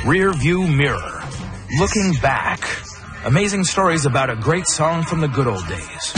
Rear View Mirror. Looking back. Amazing stories about a great song from the good old days.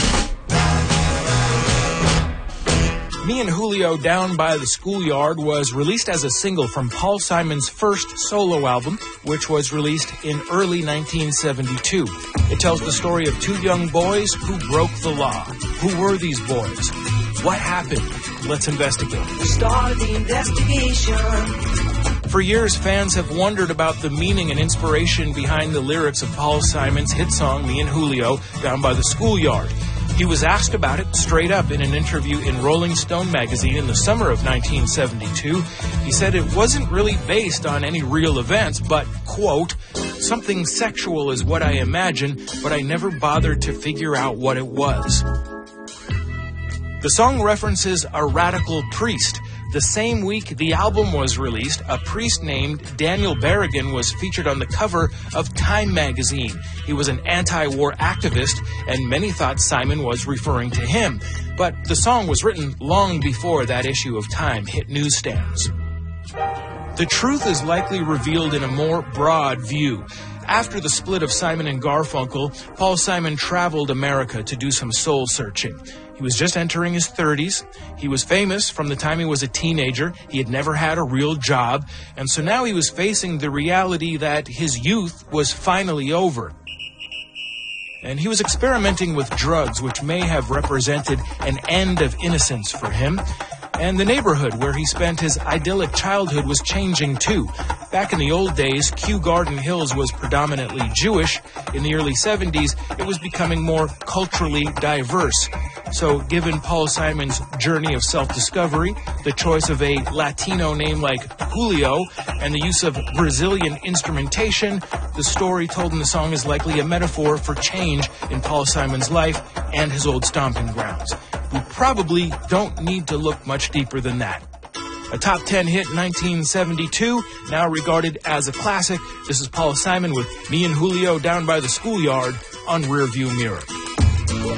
Me and Julio Down by the Schoolyard was released as a single from Paul Simon's first solo album, which was released in early 1972. It tells the story of two young boys who broke the law. Who were these boys? What happened? Let's investigate. Start the investigation. For years, fans have wondered about the meaning and inspiration behind the lyrics of Paul Simon's hit song, Me and Julio, Down by the Schoolyard. He was asked about it straight up in an interview in Rolling Stone magazine in the summer of 1972. He said it wasn't really based on any real events, but, quote, something sexual is what I imagine, but I never bothered to figure out what it was. The song references a radical priest. The same week the album was released, a priest named Daniel Berrigan was featured on the cover of Time magazine. He was an anti-war activist, and many thought Simon was referring to him. But the song was written long before that issue of Time hit newsstands. The truth is likely revealed in a more broad view. After the split of Simon and Garfunkel, Paul Simon traveled America to do some soul searching. He was just entering his 30s. He was famous from the time he was a teenager. He had never had a real job. And so now he was facing the reality that his youth was finally over. And he was experimenting with drugs, which may have represented an end of innocence for him. And the neighborhood where he spent his idyllic childhood was changing too. Back in the old days, Kew Garden Hills was predominantly Jewish. In the early 70s, it was becoming more culturally diverse. So given Paul Simon's journey of self-discovery, the choice of a Latino name like Julio, and the use of Brazilian instrumentation, the story told in the song is likely a metaphor for change in Paul Simon's life and his old stomping grounds. We probably don't need to look much deeper than that. A top 10 hit in 1972, now regarded as a classic. This is Paul Simon with Me and Julio Down by the Schoolyard on Rearview Mirror.